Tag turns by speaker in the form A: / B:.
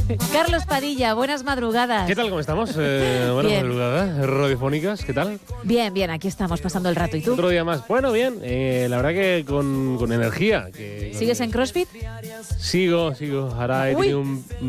A: Carlos Padilla, buenas madrugadas.
B: ¿Qué tal? ¿Cómo estamos? Buenas
A: Bien.
B: madrugadas radiofónicas, ¿qué tal?
A: Bien, bien, aquí estamos pasando el rato. ¿Y tú?
B: Otro día más. Bueno, bien, la verdad que con energía.
A: ¿Sigues en CrossFit?
B: Sigo. Ahora he
A: Uy.
B: tenido un